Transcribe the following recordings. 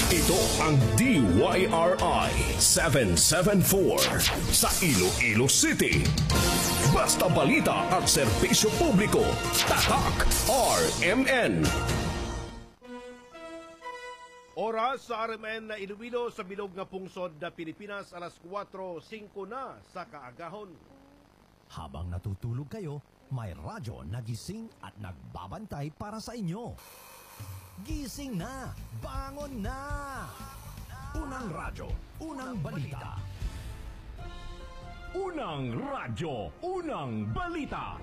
Ito ang DYRI 774 sa Iloilo City. Basta balita at serbisyo publiko. Tatak RMN. Oras sa RMN na Iloilo sa bilog nga pungsod na Pilipinas, alas 4:05 na sa kaagahon. Habang natutulog kayo, may radyo na gising at nagbabantay para sa inyo. Gising na! Bangon na! Unang radyo, unang balita. Unang radyo, unang balita.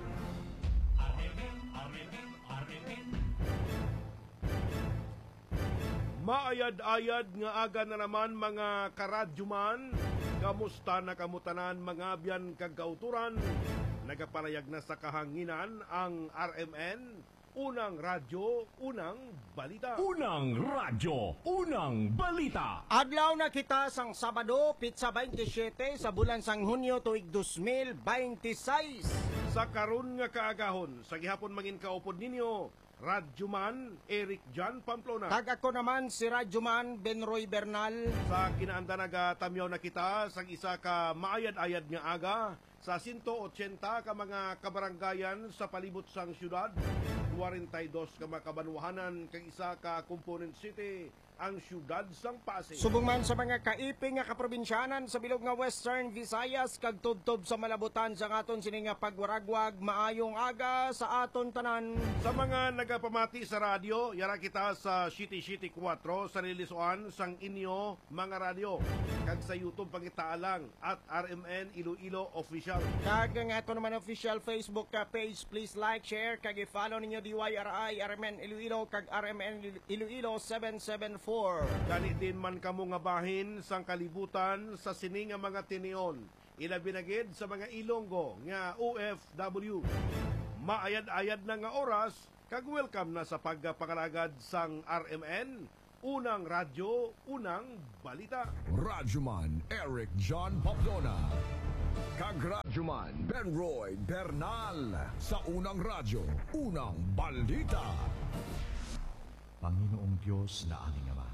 Maayad-ayad nga aga na naman mga karadyoman. Kamusta na kamutanan mga biyan kagauturan? Nagapalayag na sa kahanginan ang RMN. Unang radyo, unang balita. Unang radyo, unang balita. Adlaw na kita sang Sabado, Pitsa 27 sa bulan sang Hunyo tuig 2026. Sa karon nga kaagahon, sa gihapon mangin kaupod ninyo, Radyoman Eric John Pamplona. Tag ako naman si Radyoman Benroy Bernal. Sa kinaanda naga-tamyaw na kita sa isa ka maayad-ayad nga aga sa 180 ka mga kabaranggayan sa palibot sang syudad, 42 ka mga kabanwahanan kag isa ka component city ang syudad sang Pasig. Subong man sa mga kaiping nga kaprobinsyanan sa bilog nga Western Visayas kag tubtob sa malabutan sa aton sini nga pagwaragwag, maayong aga sa aton tanan. Sa mga nagapamati sa radyo, yara kita sa City 4 sa Lilisuan sang inyo mga radyo. Kag sa YouTube pangitaalang at RMN Iloilo Official. Kag nga ato naman official Facebook ka page, please like, share kag i-follow ninyo DYRI RMN Iloilo kag RMN Iloilo 774. Gani din man kamo nga bahin sang kalibutan sa sini nga mga tinion. Ilabi na gid sa mga Ilonggo nga OFW. Maayad-ayad na nga oras kag welcome na sa pagpakalagad sang RMN. Unang radyo, unang balita. Radyoman Eric John Pamplona. Kag Radyoman Benroy Bernal. Sa unang radyo, unang balita. Panginoong Diyos na aming Ama,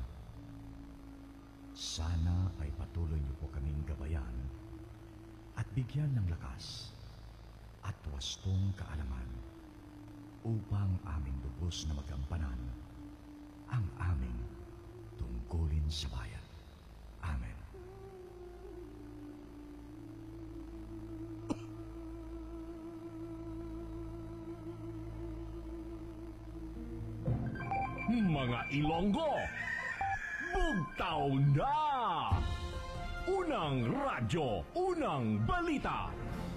sana ay patuloy niyo po kaming gabayan at bigyan ng lakas at wastong kaalaman upang aming lubos na magampanan ang aming tungkulin sa bayan. Amen. Mga Ilonggo, bugtaw na! Unang radyo, unang balita.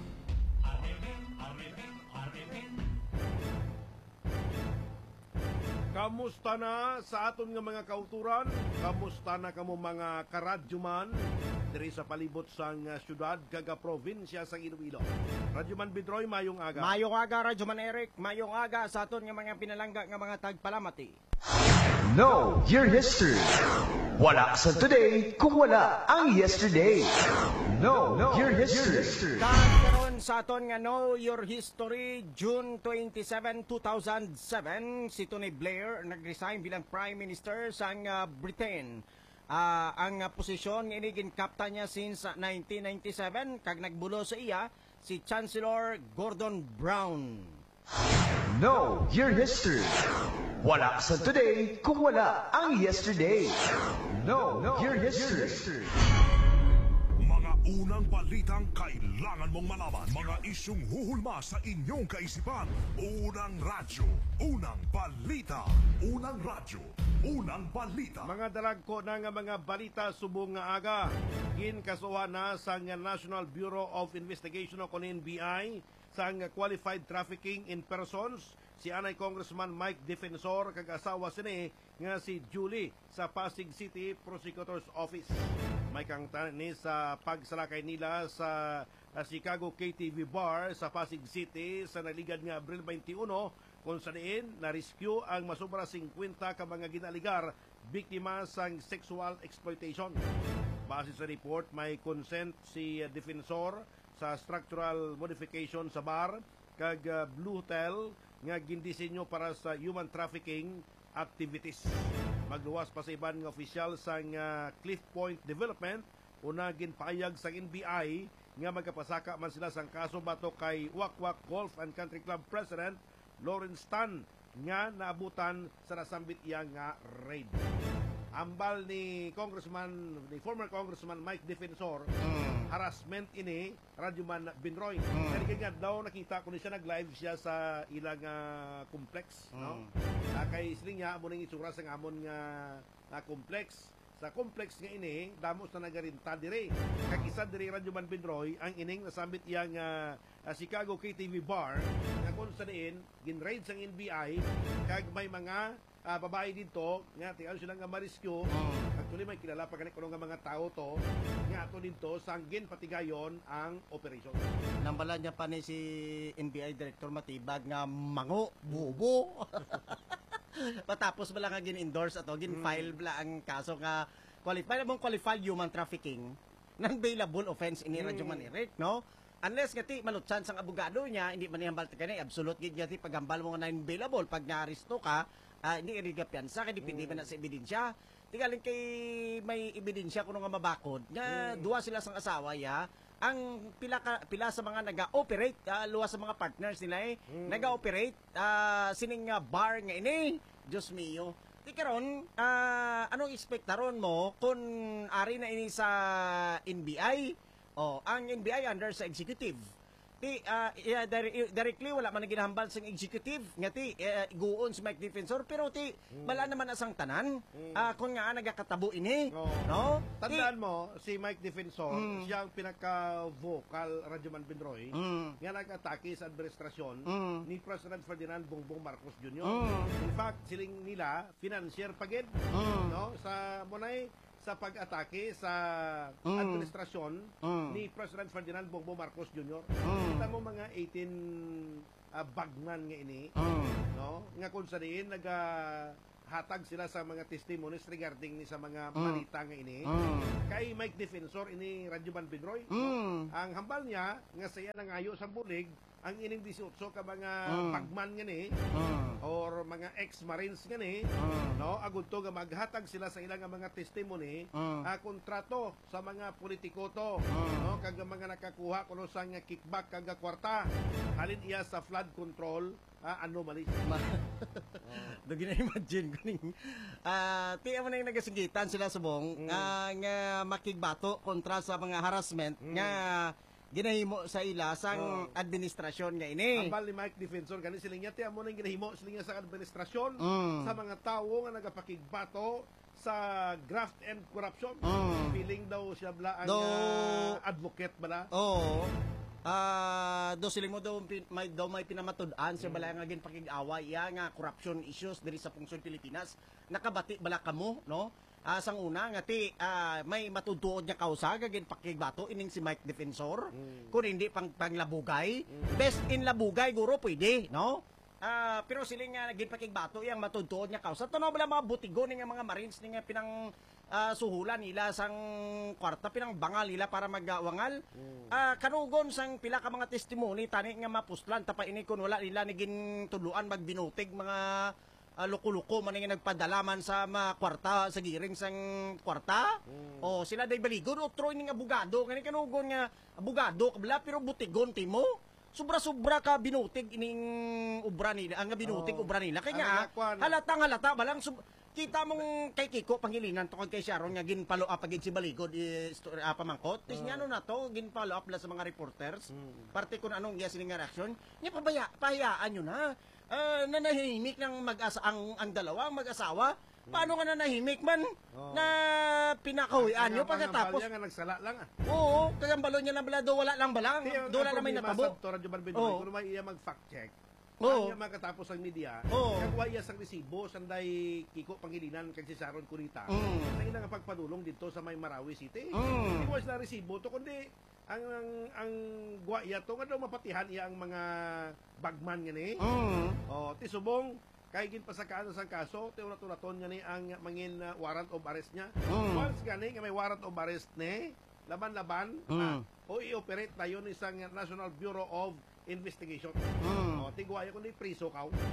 Kamusta na sa aton nga mga kauturan? Kamusta na kamo mga karadyoman diri sa palibot sang syudad kaga probinsya sang Iloilo? Radyoman Bidroy, mayong aga. Mayong aga Radyoman Eric, mayong aga sa aton nga mga pinalangga nga mga tagpalamati. Know your history. Wala sa today kung wala ang yesterday. Know your history. Karon sa aton nga Know Your History, June 27, 2007, si Tony Blair nag-resign bilang Prime Minister sa Britain. Ang posisyon nga inigin kapta niya since 1997 kag nagbulo sa iya si Chancellor Gordon Brown. Know your history. Wala sa today kung wala ang yesterday. Know your history. Mga unang balitang kailangan mong malaman. Mga isyong huhulma sa inyong kaisipan. Unang radyo, unang balita. Unang radyo, unang balita. Mga dalagko na nga mga balita subong nga aga. Ginkasuhan na sa National Bureau of Investigation o NBI sa qualified trafficking in persons si anay Congressman Mike Defensor kag asawa sini nga si Julie sa Pasig City Prosecutor's Office. May kang ni sa pagsalakay nila sa Chicago KTV Bar sa Pasig City sa naligad nga Abril 21 kung saan na-rescue ang masubra 50 ka mga ginaligar biktima sang sexual exploitation. Base sa report, may consent si Defensor sa structural modification sa bar kag Blue Hotel nga gindisenyo para sa human trafficking activities. Magluwas pa sa iban nga opisyal sa Cliff Point Development una ginpaayag sa NBI nga magkapasaka man sila sang kaso bato kay Wakwak Golf and Country Club President Lawrence Tan nga naabutan sa nasambit iya nga raid. Ambal ni former Congressman Mike Defensor, harassment ini Radyoman Binroy. Kaya nga daw nakita ko ni siya nag-live siya sa ilang complex, no? Kay siling niya amo ning itsura sa amon nga complex. Sa complex nga ini, damos na nagarinta dire. Kag isa dire Radyoman Binroy ang ining nasambit iyang Chicago KTV bar nga kung sa diin gin-raid sang NBI kag may mga babae dito nga tiyan sila nga ma-rescue. Actually may kilala pa kanit kuno nga mga tao to nga ato dito sang ginpatigayon ang operation. Nambala niya pa ni si NBI Director Matibag nga mango, bubo. Patapos bala nga gin-endorse ato, gin-file bala ang kaso nga qualified human trafficking, non-bailable offense ini Radyoman Eric, no? Unless nga ti malutsan sang abogado niya, hindi man ihambal ti kanay absolute gid ti paghambal mo nga non-bailable pag naaresto ka, hindi ka piyansa kay depende man na sa ebidensya. Tingalin kay may ebidensya kuno nga mabakod nga duwa sila sang asawa ya ang pila sa mga naga-operate luwas sa mga partners nila naga-operate sining bar nga ini. Diyos mio. Di karon anong ekspektaron mo kung ari na ini sa NBI? Ang NBI under sa executive. Ti directly wala man ginahambal sa executive nga ti guon si Mike Defensor pero ti bala naman asang tanan kung nga nagakatabo ini, no? Tandaan mo si Mike Defensor, siya ang pinaka-vocal Radyoman Binroy nga nag-atake sa administrasyon ni President Ferdinand Bongbong Marcos Jr. In fact, siling nila financier pagid, no? Sa munay sa pag-atake sa administrasyon ni President Ferdinand Bongbong Marcos Jr. Kita mo mga 18 bagman nga ini, no? Nga kung sa diin hatag sila sa mga testimonies regarding ni sa mga balita nga ini. Kay Mike Defensor ini Radyoman Binroy, no? Ang hambal niya nga saya nangayo sa bulig ang ining 18 ka mga bagman nga ni or mga ex-marines nga ni, no? Agud to nga maghatag sila sa ilang mga testimony kontrato sa mga politiko to, no? Kag mga nakakuha kuno sa nga kickback kag kwarta halin iya sa flood control anomaly. Do gina-imagine ko ning ti amo nang nagasingitan sila subong nga makigbato kontra sa mga harassment nga ginahimo sa ila sang administrasyon nga ini. Ambal ni Mike Defensor gani siling niya ti amo nang ginahimo siling niya sa administrasyon sa mga tawo nga nagapakigbato sa graft and corruption. Feeling daw siya bla ang advocate bala. Oo. Do siling mo daw may pinamatud-an sa bala nga ginpakig-away nga corruption issues diri sa Pungsod Pilipinas. Nakabati bala kamo, no? Sang una nga ti may matutuod nga kausa gagin pakigbato ining si Mike Defensor kung hindi panglabugay best in labugay guro pwede, no? Pero siling nga naging pakigbato yang matutuod nga kausa tunaw bala mga butigo ning mga marines ning pinang suhulan nila sang kwarta pinang bangal nila para magawangal. Kanugon sang pila ka mga testimony tani nga mapustlan tapa ini kun wala nila nigin tuluan magbinutig mga loko-loko man nga nagpadalaman sa mga kwarta sa giring sang kwarta. O sila day baligon o troy ning abogado kani kanugon nga abogado kabla pero butigon timo. Sobra-sobra ka binutig ining ubra nila, ang binutig ubra nila. Kaya halata balang kita mong kay Kiko Pangilinan tungkol kay Sharon nga ginpalo up agad si Baligod pamangkot. Tis niya na to ginpalo up la sa mga reporters. Parte kung anong iya sining reaction. Nya pahayaan nyo na. Nanahimik ng ang dalawang mag-asawa. Paano nga nanahimik man na pinakahuyan nyo pagkatapos? Nga nagsala lang Oo, kagambalo niya lang bala, do wala lang balang. Do wala lang may natabo. Kung may iya mag-fact check, Iya makatapos ang media, kagwa iya sang resibo, sanday Kiko Pangilinan kag si Sharon Cunita. Sa ina nga pagpadulong dito sa may Marawi City. Hindi ko na resibo to kundi ang gwa iya to nga daw mapatihan iya ang mga bagman nga ni. Ti subong kay ginpasakaan sa kaso, ti ulat-ulaton nga ni ang mangin warrant of arrest niya. Once gani nga may warrant of arrest ni, laban-laban o i-operate tayo ni isang National Bureau of Investigation. Tigwaya kundi priso kaw.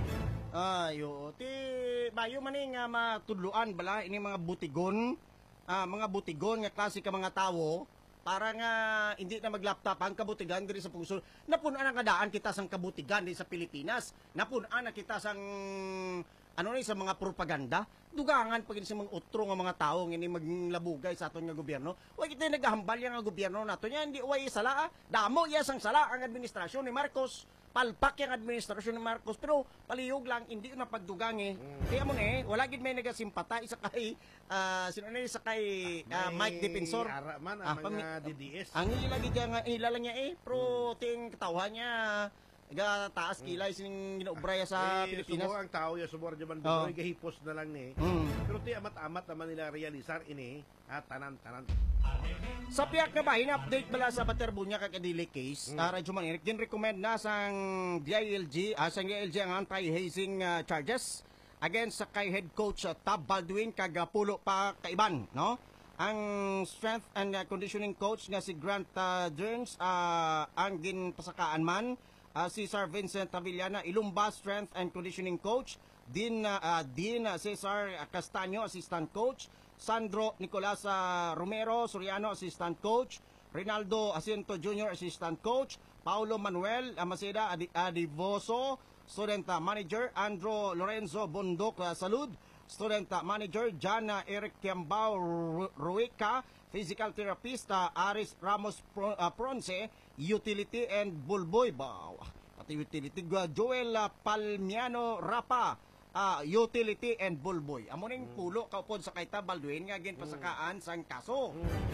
Ayo, ti bayo man nga matudluan bala ini mga butigon nga klase ka mga tawo para nga hindi na maglaptop ang kabutigan diri sa puso. Napunan ang kadaan kita sang kabutigan diri sa Pilipinas. Napunan na kita sang sa mga propaganda. Dugangan pag sa mga utro nga mga tao nga ni maglabugay sa aton nga gobyerno. Way kita naghambal yang nga gobyerno nato nya hindi way sala. Damo iya sang sala ang administrasyon ni Marcos. Palpak yung administrasyon ni Marcos pero palihog lang hindi na pagdugang kaya mo wala gid may nagasimpata isa kay sa kay Mike Defensor man ang mga DDS ang ilalagay niya pero ting katawhan niya taas kilay sining ginobraya sa Pilipinas. Subo ang tao ya subo Rajaman Binoy gahipos na lang ni. Pero ti amat-amat naman nila realisar ini tanan. Sa piyak na bahin, update bala sa Baterbunya kakadili case, Radyo Manirik, din recommend na sang DILG, sang DILG ang anti-hazing charges against sa kay head coach Tab Baldwin kagapulo pa kaiban, no? Ang strength and conditioning coach nga si Grant Jones ang ginpasakaan man, si Sir Vincent Avillana, Ilumba strength and conditioning coach, Din Cesar Castaño, assistant coach, Sandro Nicolas Romero Soriano, assistant coach, Rinaldo Asiento Jr., assistant coach, Paulo Manuel Amaceda Adivoso, student manager, Andro Lorenzo Bundok Salud, student manager, John Eric Kiambao Ruica, physical therapist, Aris Ramos Pronce, utility and Bulboy pati utility, Joel Palmiano Rapa, utility and Bulboy. Amo ning pulo kaupod sa kay Tab Baldwin nga ginpasakaan sang kaso.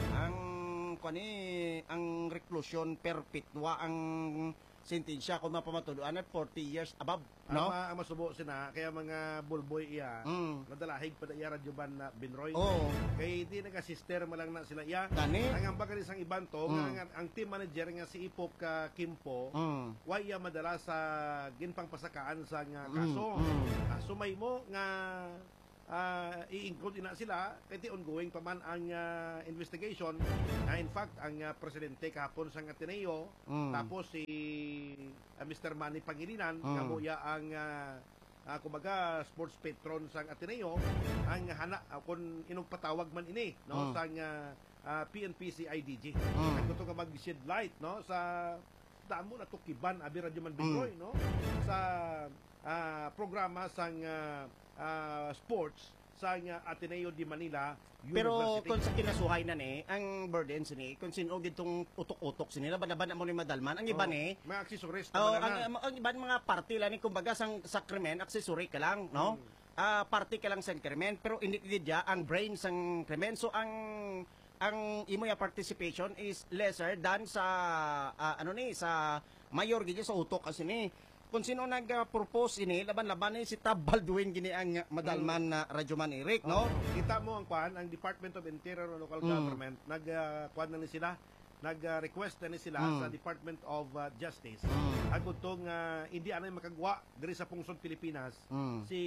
Ang reclusion perpetua ang sentensya kung mapamatuduan at 40 years above, no? Ang masubo sina kaya mga Bulboy iya nadalahig pa iya Radyoban na Binroy. Kay di naga-sister malang na sila iya. Ang ambagan isang iban to ang team manager nga si Ipok Kimpo way iya madala sa ginpang pasakaan sa nga kaso. Sumay mo nga i-include ina sila kaya ongoing pa man ang investigation. In fact, ang presidente kahapon sa Ateneo tapos si Mr. Manny Pangilinan nga moya ang kumbaga sports patron sa Ateneo ang kung inong patawag man ini no sa PNP CIDG. Ang gusto nga mag-shed light no sa damo na tukiban abi Radyoman Binoy no sa programa sang sports sa Ateneo de Manila University. Pero kung sa kinasuhay na ang burdens kung sino gitong utok-utok sinila banaban mo ni madalman ang iba mga accessories ang iba mga party lang kumbaga sang sakrimen accessory ka lang no party ka lang sa krimen pero hindi gidya ang brain sang krimen so ang imo ya participation is lesser than sa sa mayor gid sa utok kasi kung sino nag-propose laban-laban si Tab Baldwin gini ang madalman na Radyoman Eric, no? Kita mo ang Department of Interior and Local Government nag-request na sila sa Department of Justice. Agud tong hindi anay makagwa diri sa pungsod Pilipinas si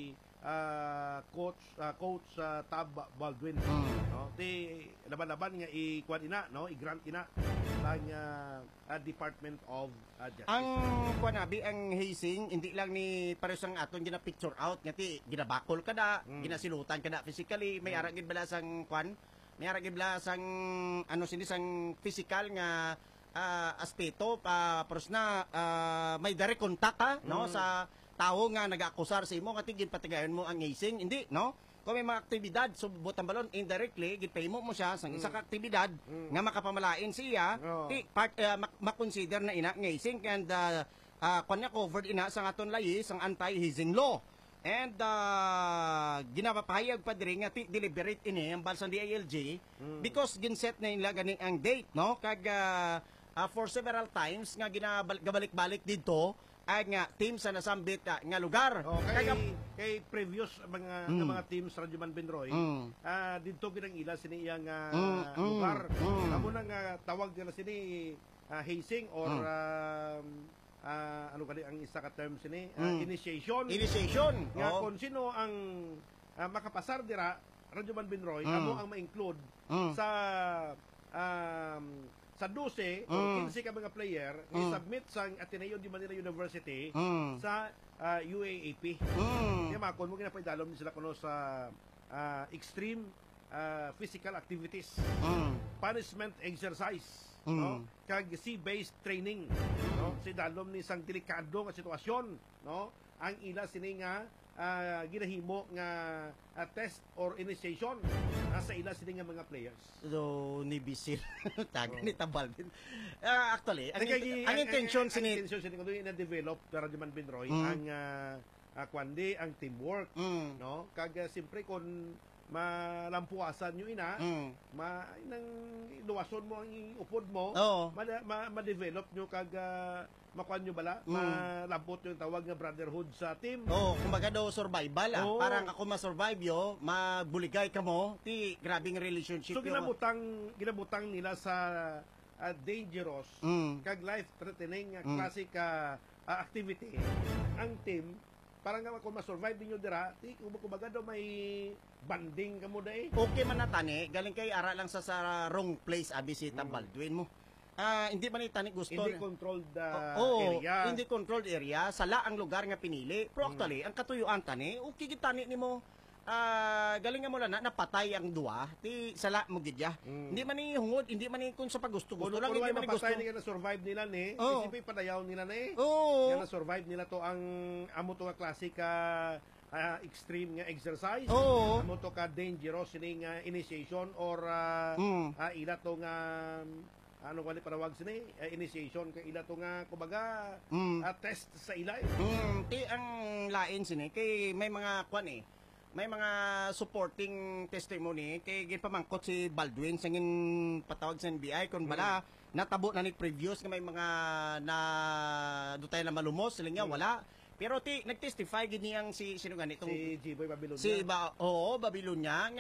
coach Tab Baldwin no di laban-laban nga i-grant ina sa Department of Justice. Ang ang hazing hindi lang ni pares ang aton gina-picture out ngati ginabakol kada ginasilutan kada physically may ara gid bala sang may ara gid bala sang sang physical nga aspeto paros na may direct contact no sa tao nga nag-akusar sa imo nga tigin patigayon mo ang hazing hindi no kung may mga aktibidad subot ang balon indirectly gipahimo mo siya sang isa ka aktibidad nga makapamalain siya makonsider na ina hazing and kanya covered ina sa aton layi sang anti-hazing law and ginapapahayag pa diri nga deliberate ini ang balsang DILG because ginset na nila ganing ang date no kag for several times nga ginabalik-balik dito ang team sa nasambit nga lugar. Kay previous mga teams sa Radyoman Binroy, dito ginang ila sini iyang lugar. Amo nang tawag nila sini hazing or ano kali ang isa ka term sini initiation. Nga kung sino ang makapasar dira Radyoman Binroy, amo ang ma-include sa sa 12 o 15 ka mga player i-submit sa Ateneo de Manila University sa UAAP. Kaya makon mo ginapaidalom sila kuno sa extreme physical activities, punishment exercise, no? Kag sea-based training, no? Si dalom ni isang delikado nga sitwasyon, no? Ang ila sini nga ginahimo nga test or initiation sa ila sini nga mga players. So, ni Bisil. Taga ni Tabalvin. Actually, ang intention sini kuno na-develop pero di man Binroy ang kwandi ang teamwork, no? Kag siyempre kun malampuasan nyo ina, nang luwason mo ang upod mo, ma-develop nyo kag makuan nyo bala, malambot yung tawag nga brotherhood sa team. Kumbaga daw survival Parang ako ma-survive yo, magbuligay ka mo, ti grabing relationship so ginabutang nila sa dangerous kag life-threatening classic activity ang team parang nga kung ma-survive ninyo dira, kumbaga daw may banding ka mo dahi. Okay man natani, galing kay ara lang sa wrong place abi si Baldwin mo. Hindi man itani gusto. Hindi controlled area. Hindi controlled area, sala ang lugar nga pinili. Pero actually, ang katuyuan tani, okay gitani nimo. Galing nga mo lang napatay ang duwa, ti sala mo gidya. Hindi man ni hungod, hindi man ni kung sa paggusto-gusto lang, hindi man ni gusto. Mapatay nila na survive nila ni, isipin padayaw nila ni. Nga na survive nila to ang amo to nga classic extreme nga exercise. Amo to ka dangerous ini nga initiation or ila to nga ano wali panawag sini initiation kay ila to nga kumbaga test sa ila. Ti ang lain sini kay may mga kwan may mga supporting testimony kay ginpamangkot si Baldwin sangin patawag sa NBI kung bala natabo na ni previous nga may mga na dutay na malumos sila nga wala pero nagtestify gini ang sino gani itong si Jiboy Babilonia Babilonia nga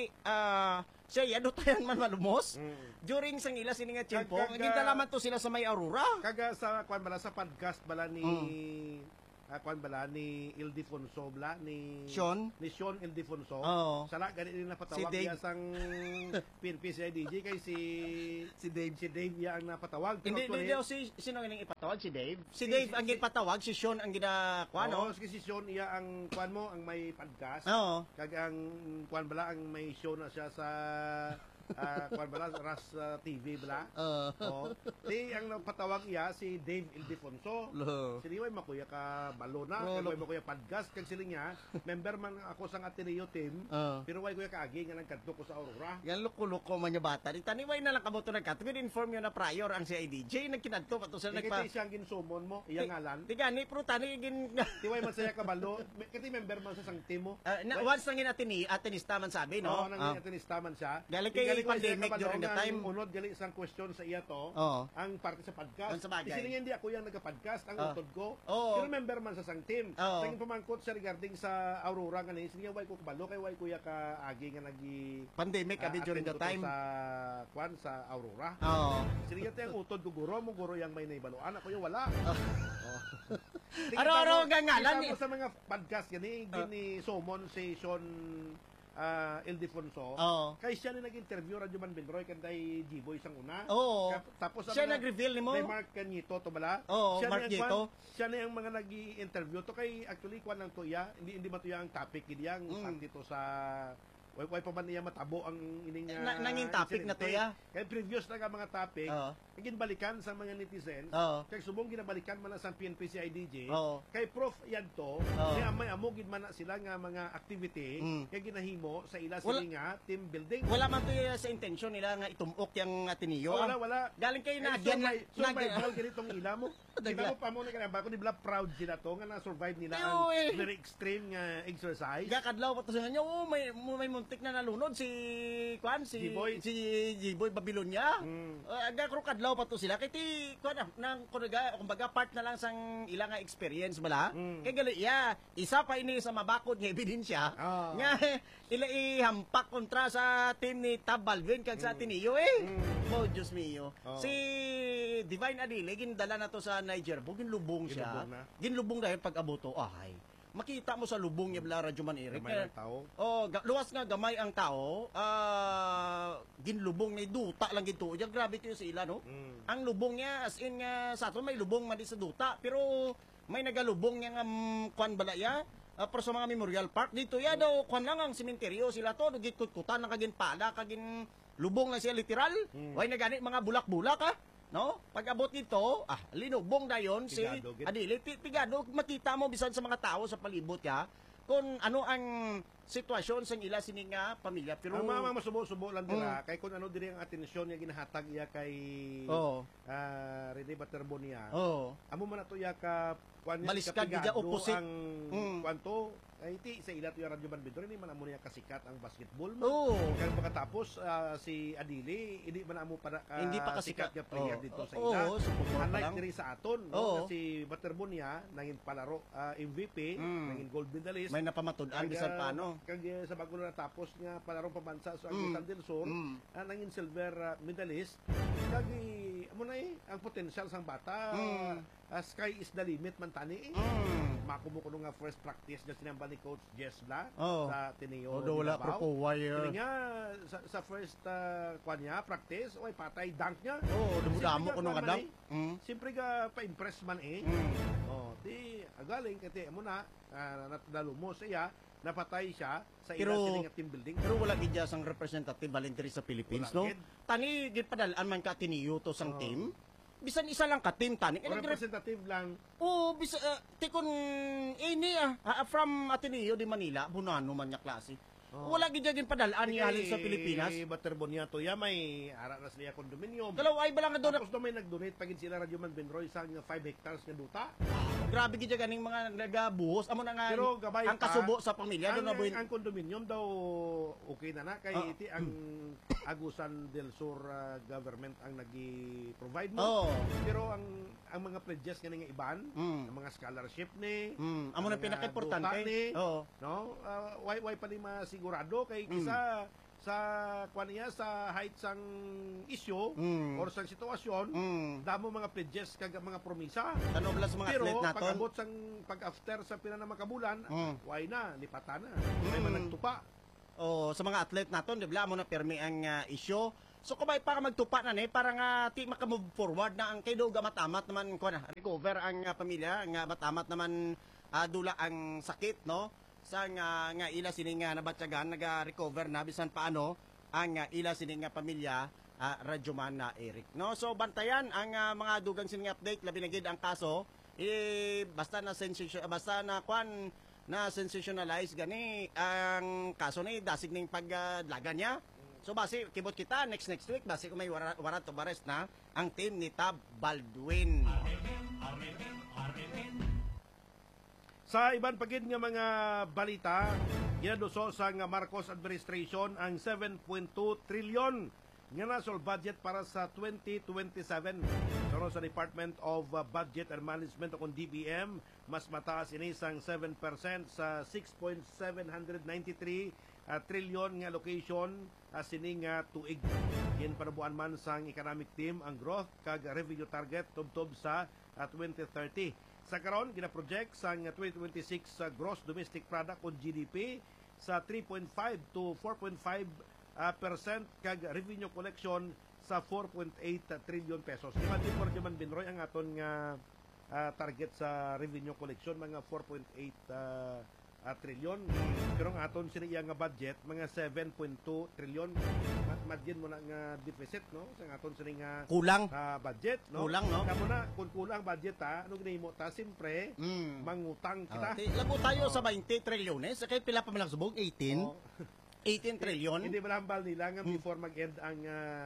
siya yado tayan man malumos during sang ila sini nga tiyempo gintalaman to sila sa may Aurora kaga sa kwan bala sa podcast bala ni kwan bala ni Ildefonso bala ni Sean Ildefonso. Sala gani din napatawag si niya sang PNP CIDG kay si Dave ya ang napatawag. Hindi daw sino ang ipatawag si Dave? Si Dave ang ipatawag, si Sean ang ginakuan si Sean iya ang kwan mo ang may podcast. Kag ang kwan bala ang may show na siya sa kwan bala Ras TV bala. Di ang napatawag iya si Dave Ildefonso. Sili way makuya ka balona, way makuya podcast kag sili niya member man ako sang Ateneo team. Pero way kuya kaagi nga nagkadto ko sa Aurora. Yan luko-luko man yung bata. Tani way na lang kabuto nagkadto. Inform yo na prior ang CIDJ nagkinadto pato sila nagpa. Kiti siyang ginsumon mo, iya ngalan. Di gani pero tani Di way man saya ka balo. Kiti member man sa sang team mo. Once nangin Atenista man sabi no. Nangin Atenista man siya. Galing kay pandemic during the time. Unod gali isang question sa iya to. Ang parte sa podcast. Kasi hindi ako yung nagka-podcast ang utod ko. Pero member man sa sang team. Sa pamangkot siya regarding sa Aurora nga ni, sige way ko kabalo kay way kuya ka agi nga nagi pandemic abi during the time sa Aurora. Sige ang utod ko guro yang may naibaluan ako yung wala. Aro gangalan sa mga podcast gani gini Somon si Sean Ildefonso. Kay siya na nag-interview Radyo Man Benroy kanday G-Boy sang una. Tapos siya nag-reveal nimo. May Mark Canito to bala. Siya na yung mga nag-interview to kay actually kwan lang to iya. Hindi man to ang topic gid yang dito sa way pa man niya matabo ang ining nanging topic na to ya. Kay previous na mga topic, ginbalikan sa mga netizens. Kay subong ginabalikan man sa PNP CIDG. Kay prof yan to, kay amay amogid man na sila nga mga activity kay ginahimo sa ila sila nga team building. Wala man to sa intention nila nga itumok yang Ateneo. Wala. Galing kay na survival ganitong ila mo. Di ba pa mo ni kanang bako di ba proud sila to nga na-survive nila ang very extreme nga exercise. Gakadlaw pa to sa kanya, may muntik na nalunod si G-Boy Babilonia. Kadlaw pa to sila kay ti nang kumbaga part na lang sang ilang experience bala. Kay gali isa pa ini sa mabakod nga ebidensya nga ila ihampak kontra sa team ni Baldwin kag sa Ateneo Oh Diyos mio. Si Divine Adile gindala na to sa Niger, ginlubong siya. Ginlubong dahil pag abuto ay makita mo sa lubong niya bala Radyo Man Eric. Gamay ng tao. Oh, luwas nga gamay ang tao. Ginlubong ni duta lang gito. Diyan grabe kayo sa ila no. Ang lubong niya as in nga sa ato may lubong man di sa duta pero may nagalubong niya nga kwan bala ya. Pero sa mga Memorial Park dito ya daw kwan lang ang sementeryo sila to gitkutan na kagin pala kagin lubong lang siya literal. Way na gani mga bulak-bulak ha. No? Pag abot nito, linubong na yon si Pigado, git. Adili. Pigado, makita mo bisan sa mga tao sa palibot ya kung ano ang sitwasyon sa ila sining nga pamilya. Pero Ang mga masubo-subo lang dira kay kung ano diri ang atensyon niya ginahatag iya kay Oo. Rene Baterbonia. Oh. Amo man ato iya ka kuan niya, Baliskad, kapigado di opposite. ang kwanto ay ti sa ila to yung Radyo Man Bidor ni man amo niya kasikat ang basketball mo. Oo. Kaya pagkatapos si Adili hindi man amo para Hindi pa kasikat. sikat nga player Oo. dito sa Oo, ila. support pa Unlike lang. diri sa aton, Oo. no? Si Baterbonia nangin palaro MVP, nangin gold medalist. May napamatud-an bisan paano. Kag sa bago na natapos nga palarong pambansa sa Agusan del Sur, nangin silver medalist. Kag amo na ang potential sang bata. Sky is the limit man tani. Makumo ko nga first practice na sinamba ni Coach Jess Bla sa Tineo. Odo wala pro wire. Kaya nga sa first kwan niya, practice, oy patay dunk niya. Oh, dumudamo ko nung kadam. Siyempre ka pa-impress man eh. Oh, di agaling kati amo na natdalo mo siya, napatay siya sa ila sining team building. Pero wala gid sang representative voluntary sa Philippines, Wala no? gid. Tani gid padalaan man ka tiniyo to sang team. Bisan isa lang ka team tani. O representative lang. Oh, bisa tikon ini from Ateneo de Manila, Bunano man nya klase. Wala gid gid padalaan niya halin sa Pilipinas. Baterbonia to ya may ara na sila kondominium. Kalaw ay bala nga doon. Tapos may nag-donate pagin sila Radyo Man Benroy sa 5 hectares nga duta. Grabe gid ganing mga nagabuhos amo na nga Pero gabay ang pa, kasubo sa pamilya doon na buhin. ang kondominium daw okay na kay iti ang Agusan del Sur government ang nagi-provide mo. Oh. Pero ang mga pledges nga nga iban, ang mga scholarship ni, Amo na mga pinaka-importante. duta ni, Oo. no? Why pa ni masigurado kay kisa sa kwan niya sa height sang issue or sang sitwasyon, damo mga pledges kag mga promisa. Ano bala sa mga Pero athlete naton? pag-abot sang pag-after sa pila na makabulan, why na, lipatan na. May managtupa. O sa mga athlete naton, di ba mo na permi ang issue. So kumay para magtupa na ni para nga ti maka-move forward na ang kay do matamat naman ko na recover ang pamilya nga matamat naman dula ang sakit no sa nga ila sining nabatyagan naga-recover na bisan paano ang ila sining pamilya Radyo Man na Eric no. So bantayan ang mga dugang sining update labi na gid ang kaso basta na kwan na sensationalize gani ang kaso ni dasig ning paglagan niya. So basi kibot kita next week basi kung may warrant of arrest na ang team ni Tab Baldwin. Sa iban pagid nga mga balita, ginaduso sa nga Marcos administration ang 7.2 trilyon nga national budget para sa 2027. Pero sa Department of Budget and Management o kung DBM, mas mataas ini sang 7% sa 6.793 trilyon nga location sining tuig. Yan panabuan man sang economic team ang growth kag revenue target tubtob sa 2030. Sa karon gina-project sang 2026 sa gross domestic product o GDP sa 3.5 to 4.5% kag revenue collection sa 4.8 trillion pesos. Imagine po man Binroy ang aton nga target sa revenue collection mga 4.8 trillion. Pero ang aton siniya nga budget mga 7.2 trillion. Madyan mo na nga deficit no sa aton sini nga Kulang. budget no. Kulang, no? Kamo na kung kulang budget ano ginahimo ta simpre mangutang kita. Labo tayo sa 20 trilyones kay pila pa man lang subog 18. Oh. 18 trilyon. Hindi malambal nila nga before mag-end ang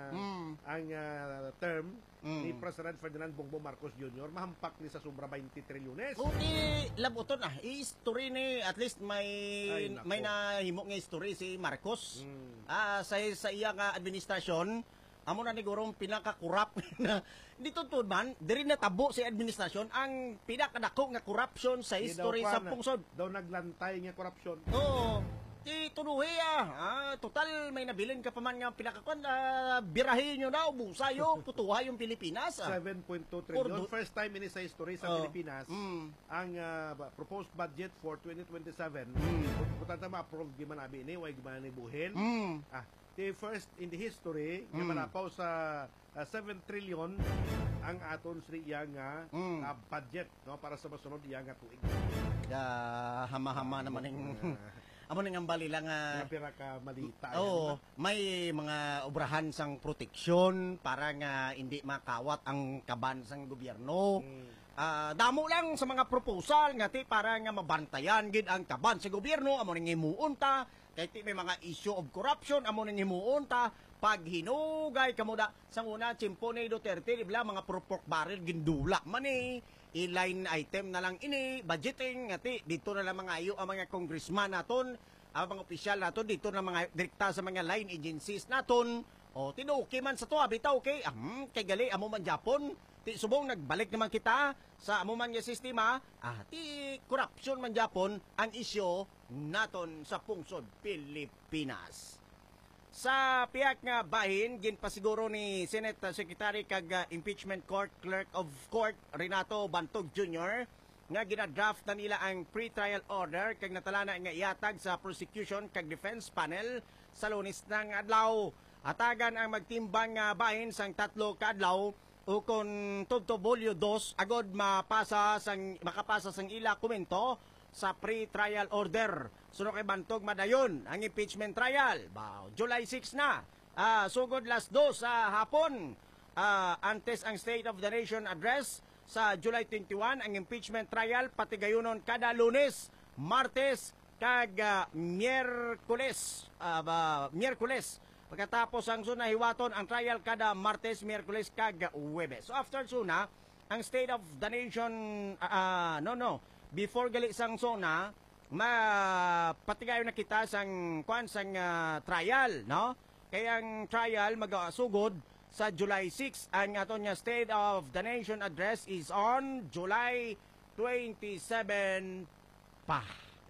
term ni President Ferdinand Bongbong Marcos Jr. mahampak ni sa sobra 20 trilyones. Kung labuton history ni at least Ay, nako. may nahimo nga history si Marcos. Sa iya nga administrasyon amo na nigurong pinaka-corrupt na dito to man diri na tabo si administrasyon ang pinakadako nga corruption sa history sa pungsod. Daw naglantay nga korupsyon. Oo. itunuhi total may nabilin ka pa man nga pinakakon, birahin nyo na, ubusayo, putuha yung Pilipinas. 7.2 trillion. Ordo- First time ini sa history sa Pilipinas, ang proposed budget for 2027, putanta ma-approve di man abi ini, way giman ni buhin. The first in the history, nga malapaw sa 7 trillion ang aton sri iya nga budget no para sa masunod iya nga tuig. Hama-hama naman yung amo nang ambali lang Nga pira ka malita. may mga obrahan sang proteksyon para nga hindi makawat ang kaban sang gobyerno. Damo lang sa mga proposal nga ti para nga mabantayan gid ang kaban sa gobyerno, amo ning himuon ta kay ti may mga issue of corruption, amo ning himuon ta pag hinugay kamuda sang una Chimpo ni Duterte ibla mga pork barrel gindula man i-line item na lang ini budgeting ngati dito na lang mga ayo ang mga congressman naton, ang mga opisyal naton dito na mga direkta sa mga line agencies naton. O tinuki man sa to bitaw kay kay gali amo man Japon ti subong nagbalik naman kita sa amo man nga sistema ti corruption man Japon ang isyu naton sa pungsod Pilipinas. Sa piyak nga bahin, ginpasiguro ni Senate Secretary kag Impeachment Court Clerk of Court Renato Bantog Jr. nga ginadraft na nila ang pre-trial order kag natalana nga iatag sa prosecution kag defense panel sa Lunes ng adlaw. Atagan ang magtimbang nga bahin sang 3 ka adlaw o kung tubto Bolyo 2 agod makapasa sang ila komento sa pre-trial order. Suno kay Bantog madayon ang impeachment trial. July 6 na. Sugod last 2 sa hapon. Antes ang State of the Nation address sa July 21 ang impeachment trial pati gayunon kada Lunes, Martes kag Miyerkules. Pagkatapos ang suna hiwaton ang trial kada Martes, Miyerkules kag Huwebes. So after suna ang State of the Nation before gali sang sona mapatigayo na kita sang trial, no? Kaya ang trial magasugod sa July 6. Ang aton nga State of the Nation address is on July 27 pa.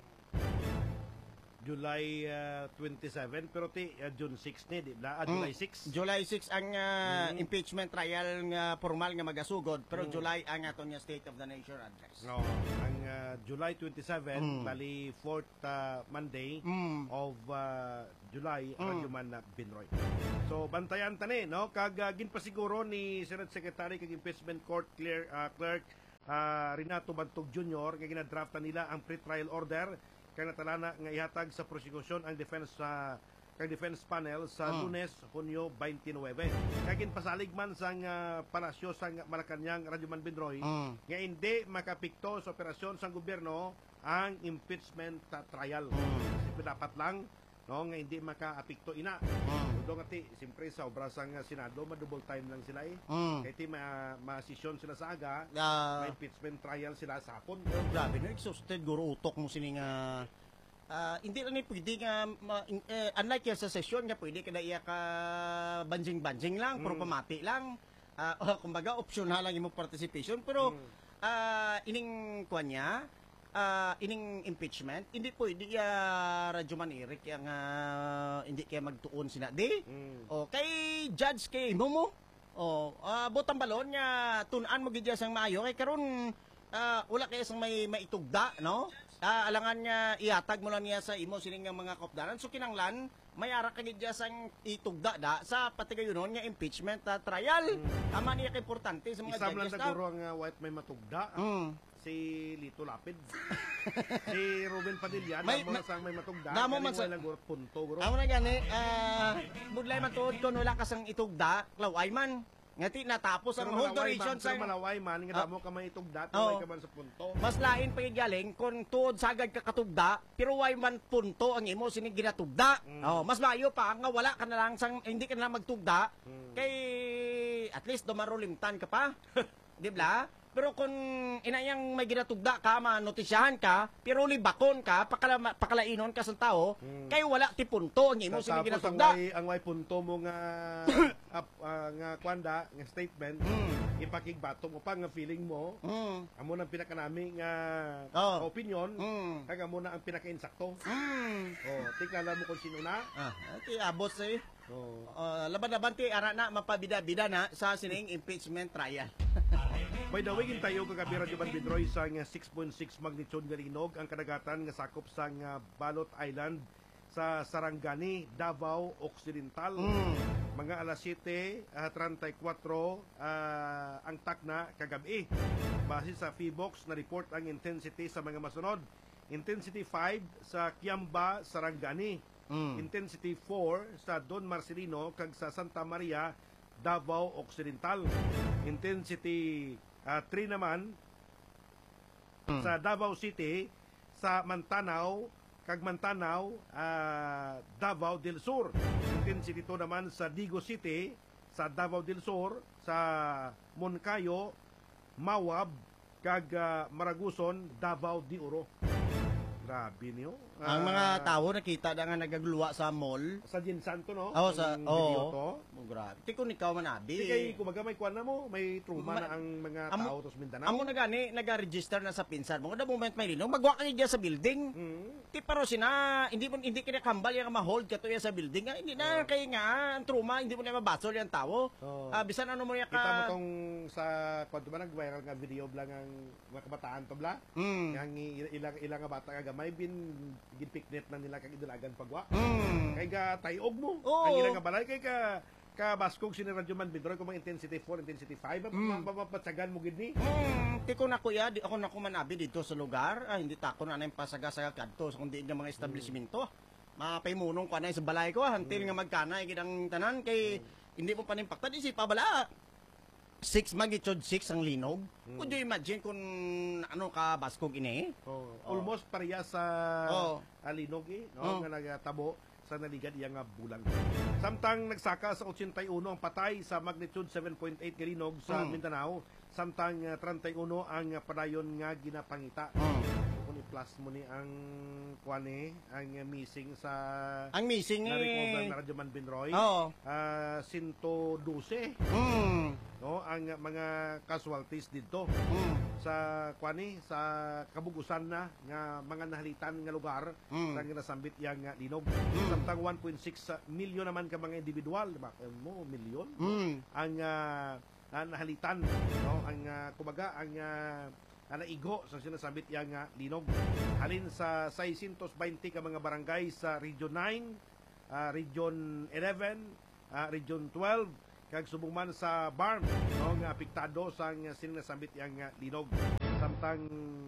July 27 pero June 6 ni di ba? July 6. July 6 ang impeachment trial nga formal nga magasugod pero July ang aton nga State of the Nation address. No, ang July 27 bali 4th Monday of July radyo man na Binroy. So bantayan tani no kag ginpasiguro ni Senate Secretary kag Impeachment Court Clerk Renato Bantog Jr. nga ginadraftan nila ang pre-trial order kay natalana nga ihatag sa prosecution ang defense panel sa Lunes, Hunyo 29. Kay ginpasalig man sang palasyo sang Malacañang Radyo Man Binroy nga hindi makapikto sa operasyon sang gobyerno ang impeachment trial. Kasi dapat lang no nga hindi makaapekto ina. Do nga ti simpre sa obra sang Senado ma-double time lang sila kay ti ma-session sila sa aga, may impeachment trial sila sa hapon. Grabe no exhausted guro utok mo sining hindi lang ni pwede nga unlike sa session nga pwede kada iya ka banjing lang pero pamati lang. Kumbaga optional lang imong participation pero ining kuan niya ining impeachment hindi pwede radyo man Eric yang hindi kaya magtuon sina di kay judge kay mo botang balon nga tunan mo gid sang maayo kay karon wala kay sang may maitugda no alangan nga ihatag mo lang niya sa imo sining nga mga kopdanan so kinanglan may ara ka gid sang itugda da sa patigayonon nga impeachment trial tama niya kay importante sa mga isam lang judges naguro ang white may matugda si Lito Lapid. Si Ruben Padilla, damo na sang may matugda. Damo man sa punto, guro. Amo na gani, budlay man tuod kun wala ka sang itugda, laway man. Ngati natapos ang whole duration sa malaway man nga damo ka may itugda, tuway ka man sa punto. Mas lain pa galing kun tuod sagad ka katugda, pero way man punto ang imo sining ginatugda. Mas maayo pa nga wala ka na lang sang hindi ka na magtugda kay at least dumarulimtan ka pa. Di ba? Pero kung inayang may ginatugda ka, manotisyahan ka, pero libakon ka, pakalainon ka sa tao, kay wala ti punto ang imo sa Tapos ginatugda. ang way punto mo nga nga kwanda nga statement ipakigbato mo pa nga feeling mo amo nang pinakanami nga opinion kag amo na ang pinaka-insakto. Tiklala mo kung sino na. Ti abot eh. Laban-laban ti ara na mapabida-bida na sa sining impeachment trial. By the way, tayo kagabi Radyo Bandidroy sa nga 6.6 magnitude nga linog ang kadagatan nga sakop sa nga Balot Island sa Sarangani, Davao Occidental. Mga alas 7:34 ang takna kagabi. Base sa PHIVOX na report ang intensity sa mga masunod. Intensity 5 sa Kiamba, Sarangani. Intensity 4 sa Don Marcelino kag sa Santa Maria, Davao Occidental. Intensity 3 naman sa Davao City, sa Mantanao, kag Mantanao, Davao del Sur. Intensity 2 naman sa Digo City, sa Davao del Sur, sa Moncayo, Mawab, kag Maraguson, Davao de Oro. Grabe niyo. Ang mga tao nakita na nga nagagluwa sa mall. Sa Ginsanto, no? Sa video to. Grabe. Tikon ikaw manabi. Di kay kumaga may kuwan na mo, may truma na ang mga tao tos Mindanao. Amo na gani, nag-register na sa pinsan mo. Kada moment may linog, magwa ka niya sa building. Ti pero sina, hindi kina kambal yung ma-hold ka to sa building. Hindi na kay nga, ang truma, hindi mo na mabasol yung tao. Bisan ano mo ya ka... Kita mo tong sa, kwanto ba nag-viral nga video bla ng mga kabataan to bla? Yang ilang nga bata nga may ginpiknet na nila kag idulagan pagwa. Kay ga tayog mo. Ang ilang nga balay kay ka baskog sini Radyo Man Bidroy kung mga intensity 4, intensity 5 mapapatsagan mo gid ni. Tiko na kuya, di ako na manabi dito sa lugar. Hindi tako na nang pasaga-saga kadto sa kundi nga mga establishmento. Mapaymunong ko na sa balay ko until nga magkana gidang tanan kay hindi mo panimpaktan isip pa bala. 6 magnitude 6 ang linog. Could you imagine kung ano ka baskog ini? Almost pareha sa linog no nga nagatabo sa naligad iya nga bulan. Samtang nagsaka sa 81 ang patay sa magnitude 7.8 nga linog sa Mindanao, samtang 31 ang padayon nga ginapangita. Kung i-plus mo ni ang kuane, ang missing sa na-recover na Radyo Man Binroy, 112 no ang mga casualties dito sa kuani sa kabugusan na nga mga nahalitan nga lugar sa nasambit yang linog. Samtang 1.6 milyon naman ka mga individual, diba? Mo milyon ang nahalitan, no? Ang kumbaga ang naigo sa sinasabit yang linog. Halin sa 620 ka mga barangay sa Region 9, Region 11, Region 12, kag subong man sa Barm, no, nga apektado sa sinasabit yang linog. Samtang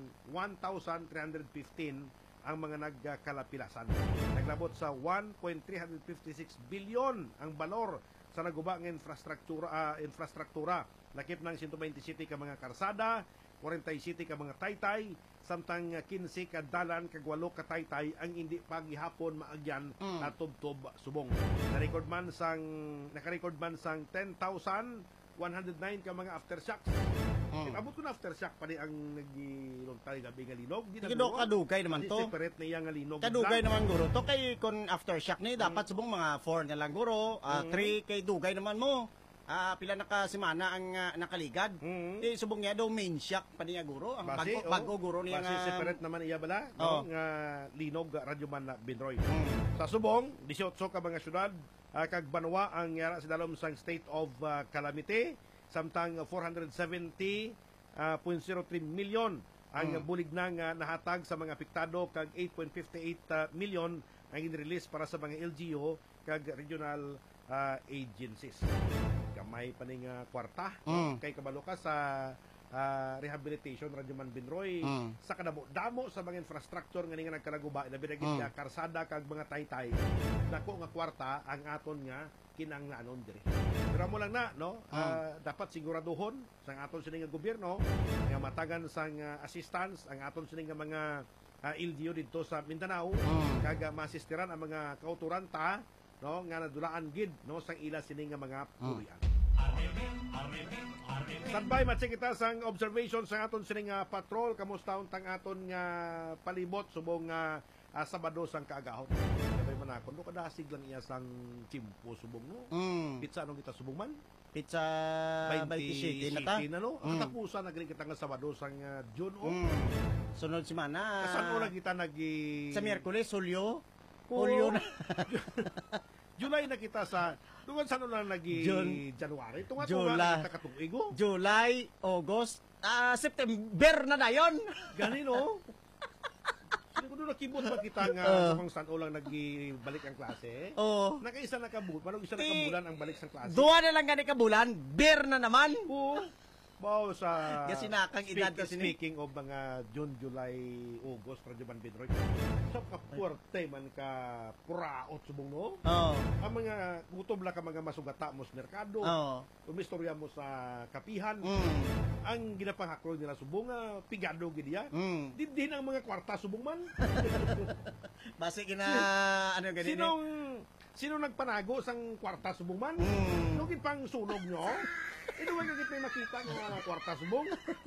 1,315 ang mga nagkalapilasan. Naglabot sa 1.356 bilyon ang balor sa naguba ng infrastruktura. Lakip ng 127 ka mga karsada, 47 ka mga taytay, samtang 15 ka dalan kag 8 ka taytay ang hindi paghihapon maagyan at tubtob subong. Nakarecord man sang 10,109 ka mga aftershocks. Abot ko na aftershock pa rin ang nagilongtay gabi nga linog. Kadugay naman to. Separate na yang linog. Kadugay naman guro to. Kay kung aftershock ni dapat subong mga 4 na lang guro. 3 kay dugay naman mo. Pila nakasimana ang nakaligad. Subong niya daw main shock pa niya guro. Ang bago guro niya nga. Separate naman iya bala. Nga linog Radyo Man Binroy. Sa subong, 18 ka mga syudad. Kag Banwa ang yara sa dalom sang state of calamity. Samtang 470.03 milyon ang bulig na nga nahatag sa mga apektado kag 8.58 milyon ang in-release para sa mga LGU kag regional agencies. Kamay pa ning kwarta kay kabalo ka sa rehabilitation Radyo Man Binroy sa kadamo-damo sa mga infrastructure nga nga nagkalaguba labi na karsada kag mga taytay dako nga kwarta ang aton nga kinanglanon diri. Pero mo lang na no dapat siguraduhon sa aton sining nga gobyerno nga matagan sang assistance ang aton sining nga mga LGU dito sa Mindanao kag maasistiran ang mga kauturan ta no nga nadulaan gid no sang ila sining nga mga pulian. Standby matching kita sang observation sa aton sining patrol. Kamusta untang aton nga palibot subong Sabado sang kaagahon. Sabay man ako, no kada siglang iya sang Chimpo subong no. Pizza anong kita subong man? Pizza 27 na ta. No? Ang tapusan na kita nga Sabado sang June o. Sunod semana. Kasan oras kita sa Miyerkules, Hulyo. Oo. Hulyo na. July na kita sa tungan sa na January. Tunga July. kita katuigo. July, August, September na dayon. Ganino. Sino ko doon nakibot ba kita nga sa mga San Olang nagbalik ang klase? Oo. Nakaisa na kabut, parang isa na kabulan ang balik sa klase. Duwa na lang gani kabulan, beer na naman. Oo. Bao sa Kasi nakang edad kasi speaking of mga June, July, August, Radyo Ban Bidroy. Sa kapuerte man ka puraot subong no? Oo. Ang mga gutom lang ka mga masugata mo sa merkado. Oo. Umistorya mo sa kapihan. Ang ginapangaklo nila subong pigado gid ya. Din ang mga kwarta subong man. Base kina ano gani Sino nagpanago sang kwarta subong man? Nung pang sunog nyo? Ito wag gid may makita nga kwarta subong.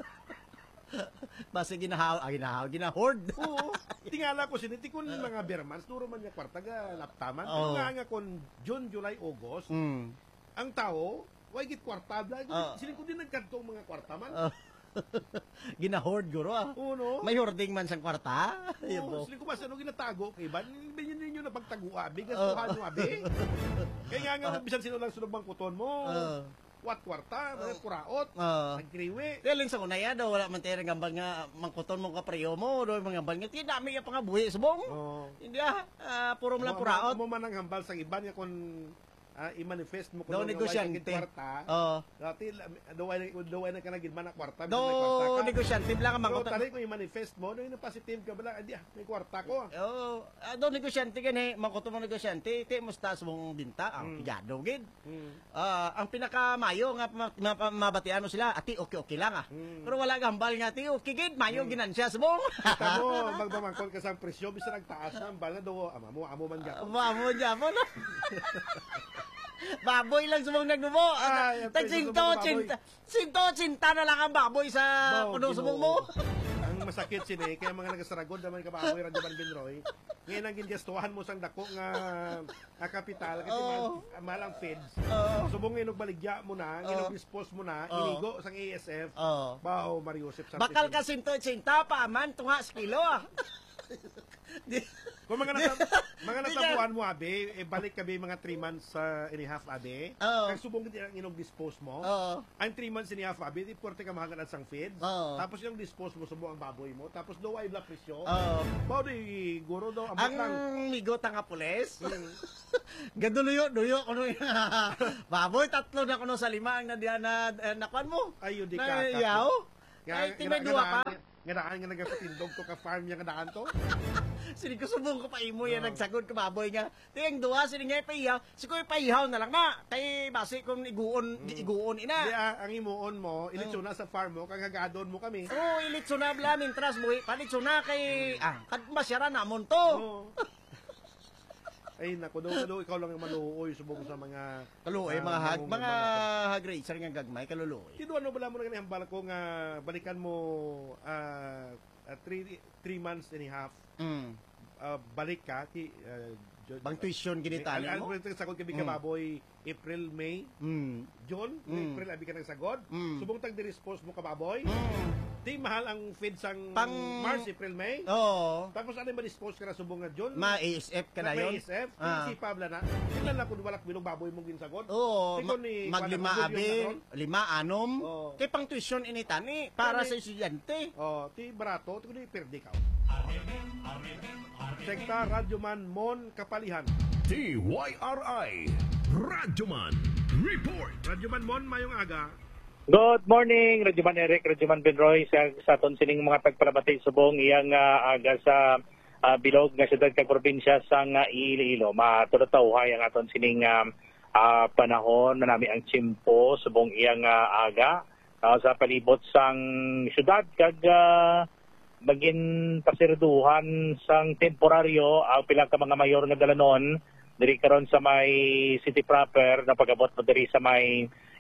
Base ginahord. Oo. Tingala ko siniti kun mga Bermans duro man nga kwarta ga laptaman. Oh. Nga kun June, July, August. Ang tao way gid kwarta bla. Sila ko din nagkadto mga kwarta man. Ginahord guro Oo no. May hoarding man sang kwarta. Oo, sila ko basta no ginatago kay ban ninyo na pagtago abi gastuhan mo abi. Kaya nga bisan sino lang sunod bang kuton mo. Wat kwarta, mga puraot, nagkriwi. Galing sa kunaya daw, wala man tayo gambal nga mangkuton mo kapreyo mo, do mga gambal nga, tinami yung pangabuhi, subong. Hindi puro mo lang puraot. Mo man ang hambal sa iban nga kung i-manifest mo daw negosyante. Kwarta. Dati daw ay nakanagid man ang kwarta. Daw negosyante lang ang mangkuton. mangkuton. Tali kung i-manifest mo, daw yung positive ka bala, may kwarta ko. Daw negosyante gani, mangkuton mo negosyante, ti musta subong binta, ang pigado gid. Ang pinakamayo nga mabatian mo sila, ati okay lang Pero wala gambal nga ati okay gid, mayo ginansya subong. Kita mo magdamangkon ka sa presyo bisa nagtaas na bala daw amo man gyapon. Amo gyapon. Baboy lang subong nagdumo. Sinto-cinta na lang ang baboy sa kuno subong mo. Ang masakit sini kaya mga nagasaragod naman ka baboy Radyo Ban Bidroy. Ngayon ang gingastuhan mo sang dako nga kapital kasi mahal ang feds. Subong inog baligya mo na, inog dispose mo na, inigo sang ASF. Bao Mario Joseph Santos. Bakal ka sinto-cinta pa man tunga sa kilo Kung mga natabuan mo abi, balik ka mga 3 months and a half abi. Kag subong gid ang inog dispose mo. Ang 3 months and a half abi, di porte ka mahagan sang feeds. Tapos yung dispose mo subong ang baboy mo, tapos do ay black presyo. Bao di guro daw ang migot nga pulis. Gadulo duyo kuno baboy tatlo na kuno sa 5 ang nakuan mo. Ayo di ka. Ay timay duwa pa. Nga daan nga nagapatindog to ka farm nga daan to. Sini ko subong ko pa imo yan nagsagod ka baboy nga. Tiyang duwa sini nga paihaw. Si ko paihaw na lang na. Tay basi kung iguon ina. Di ang imuon mo, ilitsuna sa farm mo kag hagadon mo kami. Ilitsuna bla mintras buhi. Palitsuna kay kad masyara namon to. Ay nako do ikaw lang ang maluoy subong sa mga kaluoy mga hagracer nga gagmay kaluluoy. Tido ano bala mo nga hambal ko nga balikan mo 3 months and a half. Balik ka ti bang tuition ginitali mo. Ang sagod ka baboy April, May, June, April abi ka nagsagod. Subong tag di-dispose mo ka baboy. Di mahal ang feed sang March, April, May. Tapos ano ma-dispose ka na subong nga June? Ma-ASF ka na yun? Ma-ASF? Si Pabla na. Tingnan lang kung walak bilog baboy mong ginsagod. Maglima abi, 5, 6. Kay pang tuition initani para sa estudyante. Ti barato, ti kundi perdi ka. Sekta Radyoman Mon Kapalihan. TYRI Radyoman Report. Radyoman Mon, mayong aga. Good morning, Radyoman Eric, Radyoman Benroy, sa aton sining mga tagpalabati subong iyang aga sa bilog nga siyudad kag probinsya sang Iloilo. Matulutaw-hay ang aton sining panahon na nami ang Chimpo subong iyang aga sa palibot sang siyudad kag maging pasirduhan sang temporaryo ang pilang ka mga mayor nga dalanon diri karon sa may city proper na pag-abot mo diri sa may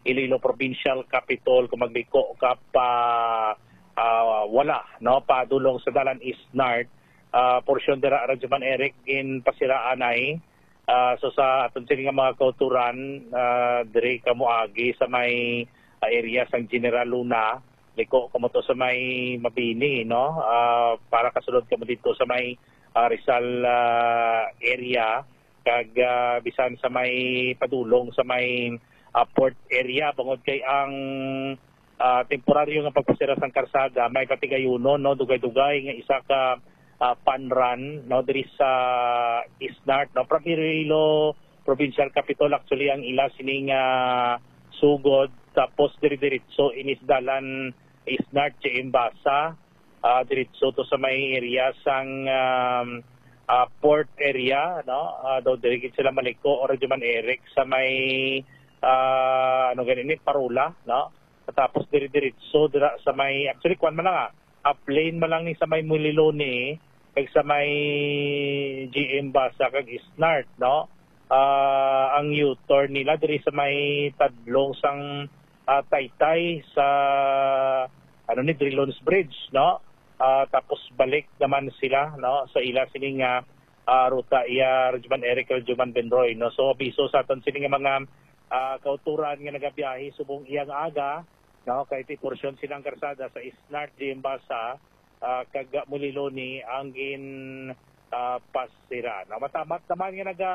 Iloilo Provincial Capitol kung magliko ka pa wala no padulong sa dalan East North porsyon dira Radyoman Eric gin pasiraan ay so sa aton sini nga mga kauturan diri kamuagi sa may area sang General Luna liko kamo to sa may Mabini no para kasulod kamo dito sa may Rizal area kag bisan sa may padulong sa may port area bangod kay ang temporaryo nga pagpasira sang karsada may patigayunon no dugay-dugay nga isa ka panran no diri sa East North no from Iloilo Provincial Capitol actually ang ila sining sugod tapos diretso inisdalan East North Embasa diretso to sa may area sang port area no do diri sila maliko o Radyoman Eric sa may ano ganini Parula no tapos diretso dira sa may actually kuan man lang plane man lang ni sa may Mulilone kag sa may GM Basa kag Isnart no ang U-turn nila diri sa may Tadlong sang Taytay sa ano ni Drilons Bridge no tapos balik naman sila no sa ila sining ruta iya Radyoman Eric Radyoman Benroy no so biso sa aton sining mga kauturan nga nagabiyahe subong iyang aga no kay ti porsyon silang karsada sa Isnart Jimbasa kag Muliloni ang gin pasira no matamat naman nga naga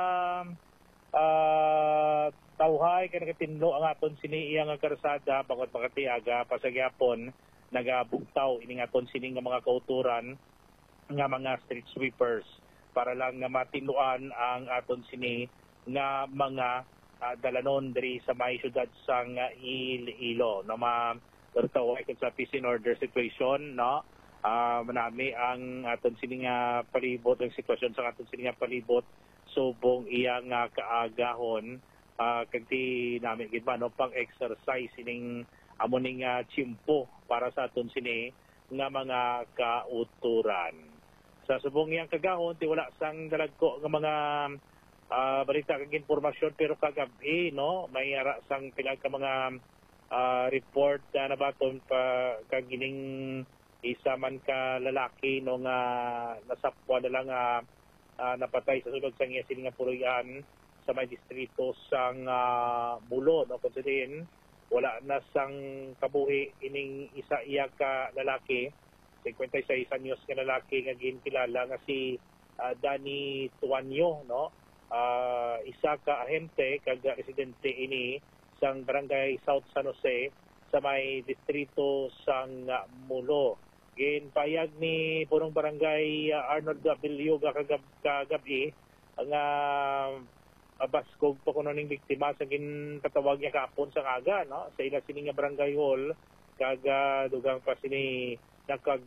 tawhay kay nagatinlo ang aton sini iyang karsada bangod pagatiaga pasagyapon nagabugtaw ining aton sini nga mga kauturan nga mga street sweepers para lang nga matinuan ang aton sini nga mga dalanon diri sa may syudad sang Iloilo no tertawag sa peace and order situation no manami ang aton sini nga palibot ang sitwasyon sa aton sini nga palibot subong iyang kaagahon kagti nami gid no pang exercise ining amo ning tiyempo para sa aton sini nga mga kauturan sa subong iyang kagahon ti wala sang dalagko nga mga balita kag impormasyon pero kagabi no may ara sang pila ka mga report na nabaton pa kag gining isa man ka lalaki no nga nasapwa na lang napatay sa sulod sang iya sining nga puloy-an sa may distrito sang Mulo no konsiderin wala na sang kabuhi ining isa iya ka lalaki 56 anyos nga lalaki nga ginkilala nga si Danny Tuanyo no isa ka ahente kag residente ini sang barangay South San Jose sa may distrito sang Mulo. Ginpayag ni punong barangay Arnold Gabilio kagabi nga abaskog pa kuno ning biktima sa ginpatawag niya kapon sa aga no sa ila sini nga barangay hall kag dugang pa sini